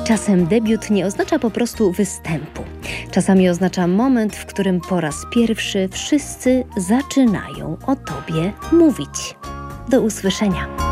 Czasem debiut nie oznacza po prostu występu. Czasami oznacza moment, w którym po raz pierwszy wszyscy zaczynają o tobie mówić. Do usłyszenia.